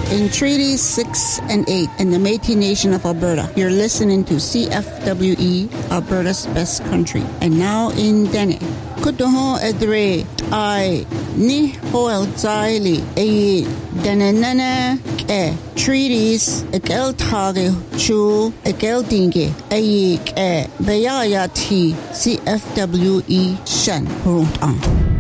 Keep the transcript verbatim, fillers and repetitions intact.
in Treaties six and eight in the Métis Nation of Alberta. You're listening to C F W E, Alberta's best country. And now in Dene. Kutuho edre I ni hoel zaili e denenene e treaties ekel tage chu ekel dinge e e beyaya ti C F W E shen purut an.